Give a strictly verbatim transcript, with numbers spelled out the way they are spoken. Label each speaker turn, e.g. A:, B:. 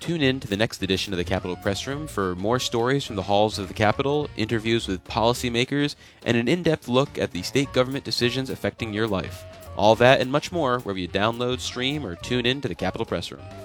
A: Tune in to the next edition of the Capitol Press Room for more stories from the halls of the Capitol, interviews with policymakers, and an in-depth look at the state government decisions affecting your life. All that and much more wherever you download, stream, or tune in to the Capitol Press Room.